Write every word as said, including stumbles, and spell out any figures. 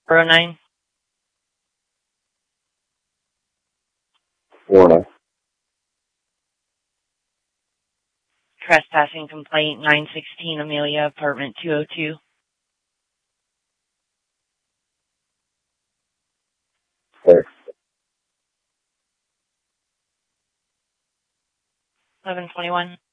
four oh nine. Florida. Trespassing complaint, nine sixteen Amelia, apartment two oh two. Six. eleven twenty-one.